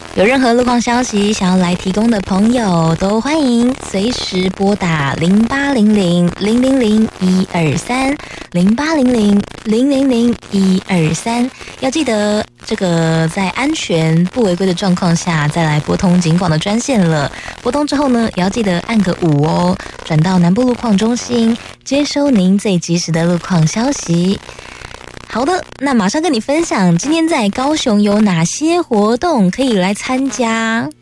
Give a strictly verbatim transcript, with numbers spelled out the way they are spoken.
有任何路况消息想要来提供的朋友，都欢迎随时拨打零八零零零零零一二三零八零零零零零一二三。要记得这个在安全不违规的状况下再来拨通警广的专线了。拨通之后呢，也要记得按个五哦，转到南部路况中心，接收您最及时的路况消息。好的，那马上跟你分享今天在高雄有哪些活动可以来参加。